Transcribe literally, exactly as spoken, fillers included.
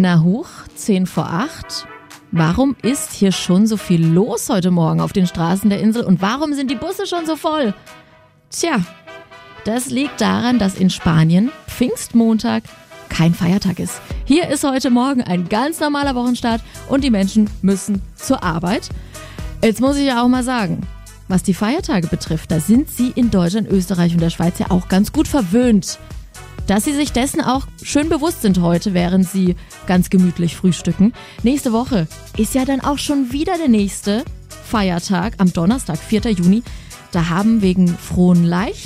Na huch, zehn vor acht. Warum ist hier schon so viel los heute Morgen auf den Straßen der Insel und warum sind die Busse schon so voll? Tja, das liegt daran, dass in Spanien Pfingstmontag kein Feiertag ist. Hier ist heute Morgen ein ganz normaler Wochenstart und die Menschen müssen zur Arbeit. Jetzt muss ich ja auch mal sagen, was die Feiertage betrifft, da sind sie in Deutschland, Österreich und der Schweiz ja auch ganz gut verwöhnt. Dass sie sich dessen auch schön bewusst sind heute, während sie ganz gemütlich frühstücken. Nächste Woche ist ja dann auch schon wieder der nächste Feiertag am Donnerstag, vierten Juni. Da haben wegen Fronleichnam